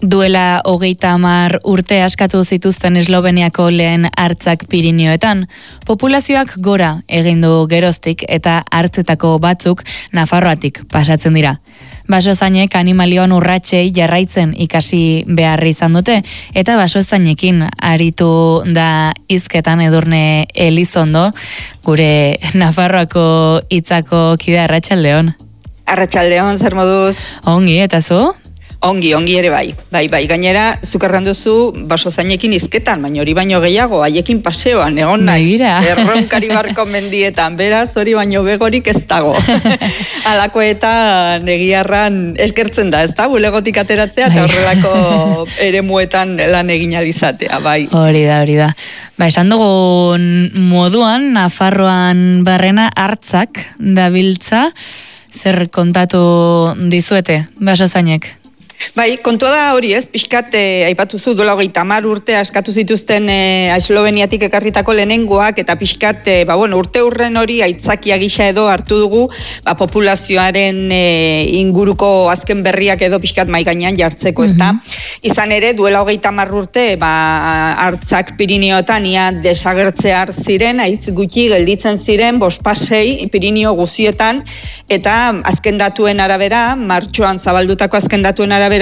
Duela 30 urte askatu zituzten Esloveniako lehen hartzak Pirinioetan. Populazioak gora egin du geroztik eta hartzetako batzuk Nafarroatik pasatzen dira. Basozainek animalioan urratsei jarraitzen ikasi beharri izan dute, eta basozainekin aritu da hizketan Edurne Elizondo, gure Nafarroako hitzako kidea. Arratsaldeon. Arratsaldeon, zer moduz? Ongi, eta zu? Ongi ere bai. Bai, gainera, zuk erranduzu basozainekin hizketan, baina hori baino gehiago, haiekin paseoan, egon nahi. Erronkari barko mendietan, beraz, hori baino begorik ez dago. Alako eta negiarran eskertzen da, ez da, bulegotik ateratzea, eta horrelako eremuetan lan egin alizatea, bai. Hori da. Esan dugun moduan, Nafarroan barrena hartzak dabiltza, zer kontatu dizuete, basozainek? Bai, kontua da hori ez, pixkat aipatuzu duela 30 urte askatu zituzten Esloveniatik ekarritako lehenengoak, eta pixkat, urte hurren hori aitzakia gisa edo hartu dugu, populazioaren inguruko azken berriak edo pixkat maigainan jartzeko, ezta. Izan ere, duela 30 urte, hartzak Pirinioetan ia desagertzear ziren, aiz gutxi gelditzen ziren, 5-6 Pirinio guzietan, eta azken datuen arabera, martxoan zabaldutako azken datuen arabera,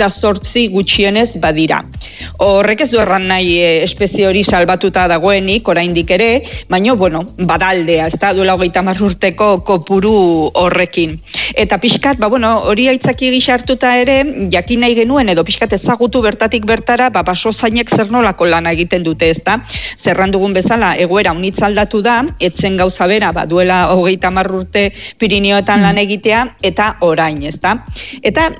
108 gutxienez badira. Horrek ez du erran nahi espezie hori salbatuta dagoenik, oraindik ere, baina, badaldea, ez da, duela 30 urteko kopuru horrekin. Eta pixkat, hori aitzaki gisa hartuta ere, jakin nahi genuen, edo pixkat ezagutu bertatik bertara, basozainek zer nolako lana egiten dute, ez da. Zerran dugun bezala, egoera unitz aldatu da, etzen gauza bera, duela 30 urte Pirinioetan lan egitea, eta orain, ez da. Eta,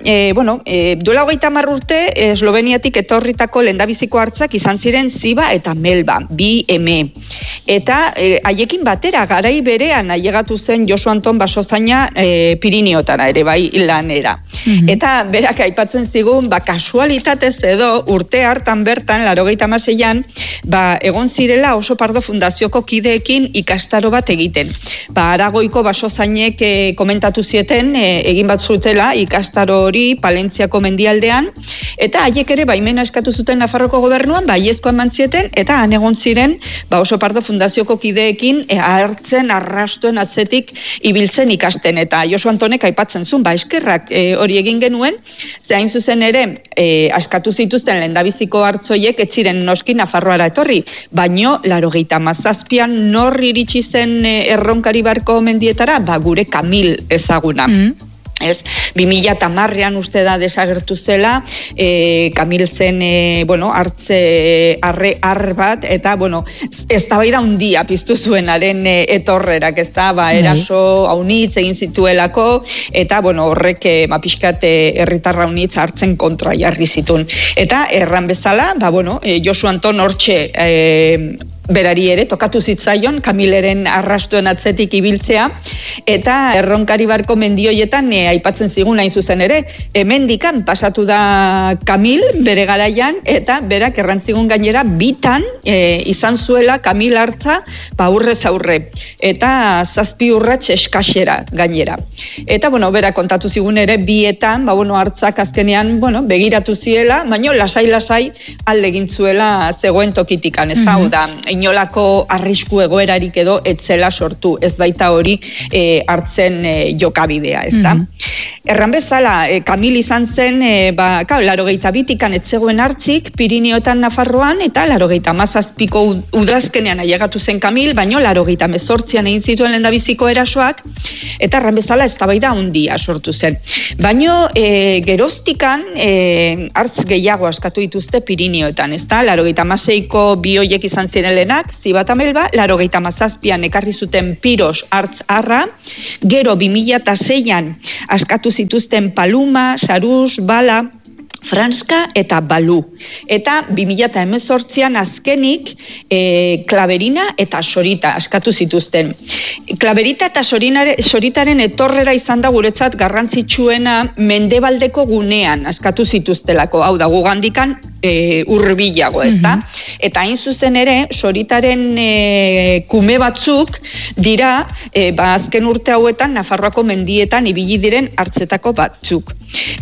duela 30 urte, Esloveniatik etorritako lehendabiziko hartzak izan ziren Ziba eta Melba, bi eme. Eta haiekin batera, garai berean ailegatu zen Josu Anton basozaina Pirinioetara ere, bai lanera. Eta berak aipatzen zigun, kasualitatez edo urte hartan bertan, 86an, egon zirela Oso Pardo Fundazioko kideekin ikastaro bat egiten. Aragoiko basozainek komentatu zieten, egin bat zutela ikastaro hori Palentziako mendialdean, eta haiek ere baimena eskatu zuten Nafarroko gobernuan, baiezkoa eman zieten, eta han egon ziren Oso Pardo Fundazioko kideekin hartzen arrastuen atzetik ibiltzen ikasten, eta Josu Antonek aipatzen zuen, eskerrak hori egin genuen, zein zuzen ere askatu zituzten lehendabiziko hartzoiek ez ziren noski Nafarroara etorri, baino 87an nor iritsi zen erronkari barko mendietara, gure Kamil ezaguna. 2010an uste da desagertu zela, Kamil zen, harre bat, eta, eztabaida handia piztu zuenaren etorrerak, ez da, eraso haunitz egin zituelako, eta, horrek, pixkat herritarra haunitz hartzen kontra jarri zitun. Eta, erran bezala, Josu Anton hortxe, berari ere, tokatu zitzaion, Kamileren arrastuen atzetik ibiltzea, eta erronkari barko mendioietan aipatzen zigun hain zuzen ere, hemendikan pasatu da Kamil bere garaian, eta berak errantzigun gainera bitan izan zuela Kamil hartza aurrez aurre, eta 7 urrats eskasera gainera. Eta, berak kontatu zigun ere bietan, hartzak azkenean, begiratu ziela, baina lasai alde egin zuela zegoen tokitikan, ez hau da, inolako arrisku egoerarik edo etzela sortu, ez baita hori hartzen jokabidea, ez da. Erran bezala, Kamil izan zen, 82an etzegoen hartzik, Pirinioetan Nafarroan, eta 87ko udazkenean ailegatu zen Kamil, baino 88an egin zituen lehendabiziko erasoak, eta erran bezala eztabaida handia sortu zen. Baino, geroztikan, hartz gehiago askatu dituzte Pirinioetan, ez da, 86ko bi hoiek izan ziren lehenak, Ziba eta Melba, 87an ekarri zuten Piros hartz arra, gero 2006an askatu zituzten Paluma, Saruz, Bala, Franska eta Balu. Eta 2018an azkenik Klaberina eta Sorita askatu zituzten. Klaberita eta Soritaren etorrera izan da guretzat garrantzitsuena mendebaldeko gunean askatu zituztelako. Hau da, gugandikan hurbilago, ez da? eta hain zuzen ere, Soritaren kume batzuk dira, azken urte hauetan, Nafarroako mendietan ibili diren hartzetako batzuk.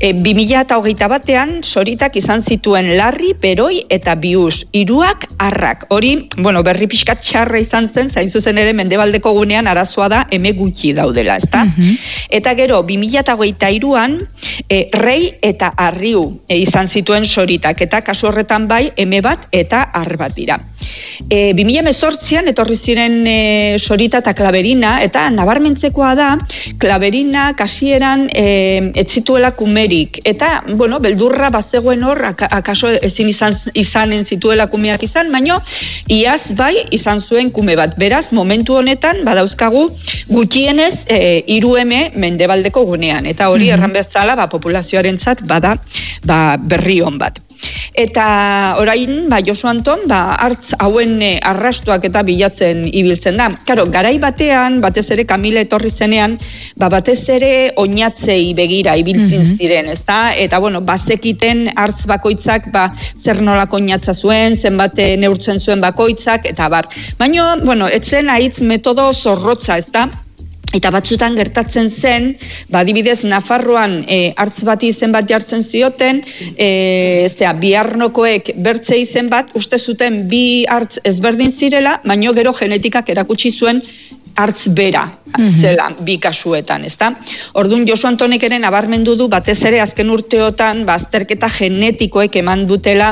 2021 Soritak izan zituen Larri, Beroi eta Bius, hiruak arrak. Hori, berri pixkat txarra izan zen, zain zuzen ere mendebaldeko gunean arazoa da eme gutxi daudela, ezta? Eta gero, 2023an Rei eta Arriu izan zituen Soritak, eta kasu horretan bai, eme bat eta ar bat dira. 2018an etorri ziren Sorita eta Klaberina, eta nabarmentzekoa da, Klaberina kasieran ez zituela kumerik, eta, beldurra bazegoen hor, akaso ezin izanen zituela kumeak izan, baino, iaz bai izan zuen kume bat. Beraz, momentu honetan, badauzkagu, gutxienez, 3 eme mendebaldeko gunean, eta hori erran bezala, populazioarentzat bada berri on bat. Eta orain, Josu Anton, hartz hauen arrastoak eta bilatzen ibiltzen da. Karo, garai batean, batez ere Kamila etorri zenean, batez ere oinatzei begira ibiltzen ziren, ezta? Eta, bazekiten hartz bakoitzak, zer nolako oinatza zuen, zenbat neurtzen zuen bakoitzak, eta bar. Baina, etzen haitz metodo zorrotza, ezta? Eta batzutan gertatzen zen, adibidez Nafarroan hartz bati izen bat jartzen zioten, biharnokoek bertze izen bat, uste zuten bi hartz ezberdin zirela, baino gero genetikak erakutsi zuen hartz bera zela bi kasuetan, ezta? Orduan Josu Antonek ere nabarmendu du batez ere azken urteotan azterketa genetikoek eman dutela,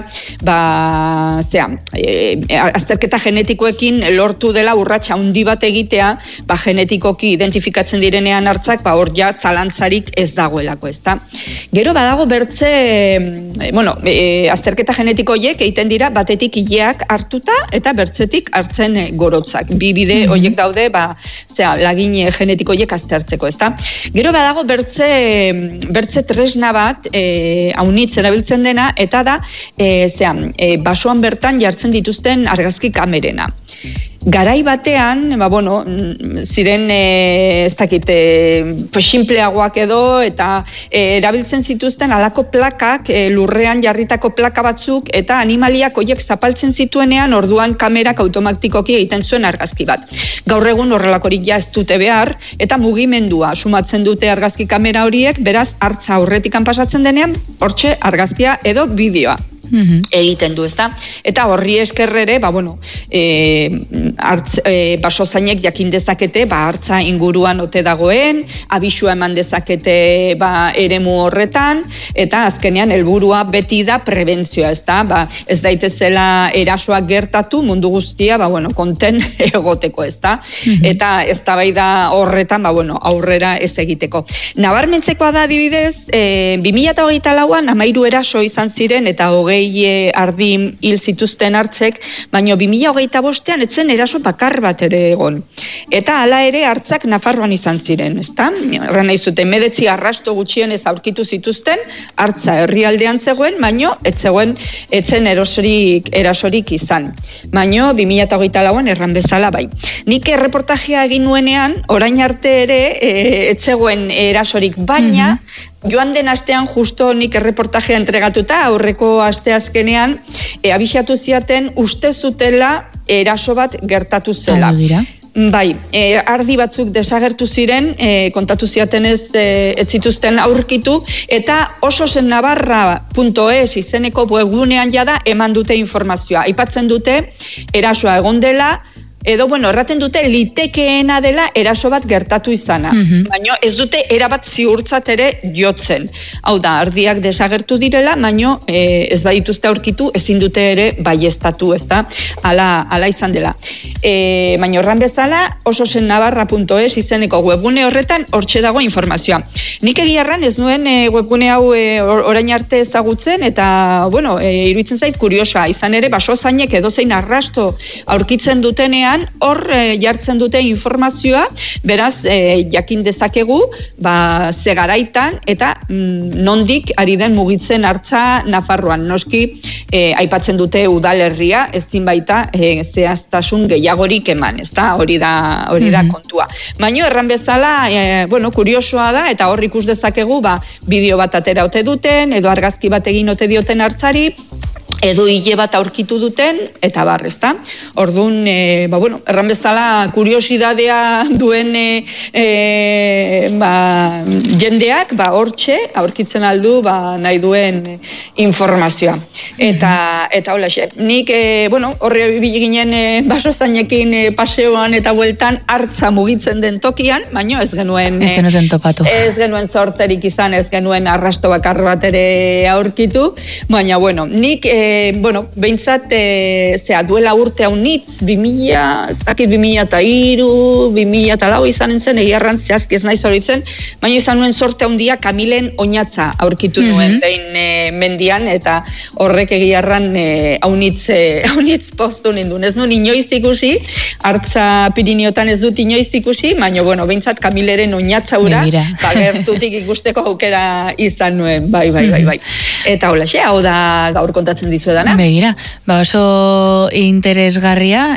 azterketa genetikoekin lortu dela urrats handi bat egitea, genetikoki identifikatzen direnean hartzak, hor ja zalantzarik ez dagoelako, ezta? Gero badago bertze, azterketa genetikoiek egiten dira batetik ileak hartuta eta bertzetik hartzen gorotzak. Bi bide horiek daude, lagin genetikoiek aztertzeko, ezta? Gero badago bertze tresna bat, haunitz erabiltzen dena, eta da, basoan bertan jartzen dituzten argazki kamerena. Garai batean, ziren, ez dakit, simpleagoak edo, eta erabiltzen zituzten alako plakak, lurrean jarritako plaka batzuk, eta animaliak horiek zapaltzen zituenean, orduan kamerak automatikoki egiten zuen argazki bat. Gaur egun horrelakorik ja ez dute behar, eta mugimendua sumatzen dute argazki kamera horiek, beraz, hartza aurretikan pasatzen denean, hortxe argazkia edo bideoa egiten du, ezta? Eta horri eskerrere, basozainek jakin dezakete, hartza inguruan ote dagoen, abisua eman dezakete eremu horretan, eta azkenean helburua beti da prebentzioa, ezta? Ez daitezela erasoak gertatu, mundu guztia, konten egoteko, ezta? Eta eztabaida horretan, aurrera ez egiteko. Nabarmentzekoa da adibidez, 2024an 13 eraso izan ziren, eta 20 ardi hil zituzten hartzek, baina 2025an etzen eraso bakar bat ere egon. Eta hala ere hartzak Nafarroan izan ziren, ezta? Horren nahi zuten, 19 arrasto gutxienez aurkitu zituzten, hartza herrialdean zegoen, baina etzen erasorik izan. Baina 2024an erran bezala bai. Nik erreportajea egin nuenean, orain arte ere etzegoen erasorik, baina joan den astean justo nik erreportajea entregatuta, aurreko asteazkenean, abixatu ziaten uste zutela eraso bat gertatu zela. Bai, ardi batzuk desagertu ziren, kontatu ziaten ez zituzten aurkitu, eta ososennavarra.es izeneko webgunean jada eman dute informazioa. Aipatzen dute erasoa egon dela, edo, erraten dute litekeena dela eraso bat gertatu izana. Baina ez dute erabat ziurtzat ere jotzen. Hau da, ardiak desagertu direla, baina ez da dituzte aurkitu, ezin dute ere baieztatu, ez da, ala izan dela. Baina horran bezala, ososennavarra.es izeneko webgune horretan hortxe dago informazioa. Nik egiarran ez nuen webgune hau orain arte ezagutzen, eta, iruditzen zait kuriosa, izan ere, basozainek edozein arrasto aurkitzen dutenean, hor jartzen dute informazioa, beraz, jakin dezakegu, ze garaitan, eta nondik ari den mugitzen hartza Nafarroan. Noski, aipatzen dute udalerria, ezin baita zehaztasun gehiagorik eman, ezta? Hori da kontua. Baina, erran bezala, kuriosoa da, eta hor ikus dezakegu, bideo bat atera ote duten, edo argazki bat egin ote dioten hartzari, edo hile bat aurkitu duten, eta bar, ezta? Orduan, erran bezala, kuriosidadea duen jendeak, hortxe, aurkitzen aldu, nahi duen informazioa. Eta holaxe, nik, horre bili ginen basozainekin paseoan eta bueltan hartza mugitzen den tokian, baina ez genuen... Ez genuen topatu. Ez genuen sorterik izan, ez genuen arrasto bakar bat ere aurkitu, baina, nik, behintzat, duela urte hau nitz, 2003, 2004 izan entzen, egiarran zehazki ez nahi zoritzen, baina izan nuen sorte handia Kamilen oinatza aurkitu nuen behin mendian, eta horrek egiarran haunitz postu nindun. Ez nuen inoiz ikusi, hartza Piriniotan ez dut inoiz ikusi, baina, behintzat Kamileren oinatza ura, gertutik ikusteko aukera izan nuen, bai. Eta hola, hau da gaur kontatzen dizuedana. Begira, oso interesgarria,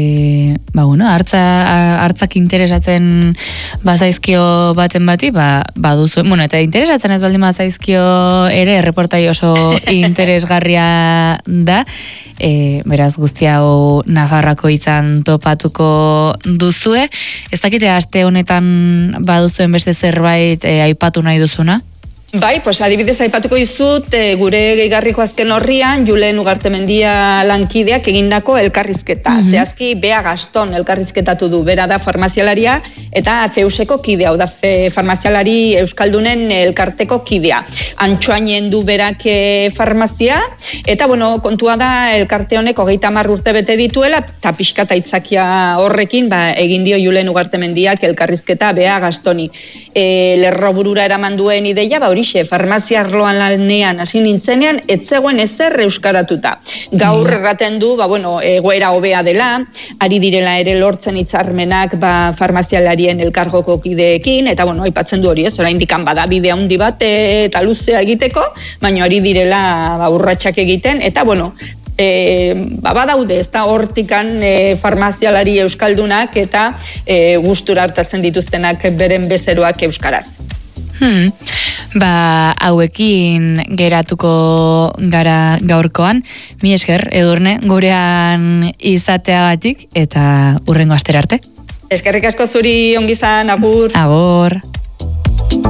hartzak interesatzen bazaizkio baten bati, baduzu, eta interesatzen ez baldin bazaizkio ere, erreportai oso interesgarria da, beraz guzti hau Nafarroako izan topatuko duzue. Ez dakite aste honetan baduzuen beste zerbait aipatu nahi duzuna? Bai, adibidez aipatuko dizut, gure gehigarriko azken horrian, Julen Ugartemendia lankideak egindako elkarrizketa. Zehazki, Bea Gaston elkarrizketatu du, bera da farmazialaria, eta Ateuseko kidea, hau da farmazialari Euskaldunen elkarteko kidea. Antxoainen du berak farmazia, eta kontua da elkarte honek 30 urte bete dituela, eta pixkata itzakia horrekin, egin dio Julen Ugartemendiak elkarrizketa Bea Gastoni. Lerroburura eraman duen ideia, horixe, farmazia arloan lanean hasi nintzenean, ez zegoen ezer euskaratuta. Gaur erraten du, egoera hobea dela, ari direla ere lortzen hitzarmenak farmazialarien elkargoko kideekin, eta aipatzen du hori ez, oraindik bada bide handi bat eta luzea egiteko, baina ari direla urratsak egiten, eta badaude, ez da hortikan farmazialari euskaldunak eta gustura hartatzen dituztenak beren bezeroak euskaraz. Hauekin geratuko gara gaurkoan. Mi esker, Edurne, gurean izateagatik eta hurrengo astera arte. Eskerrik asko zuri, ongizan, agur. Agur.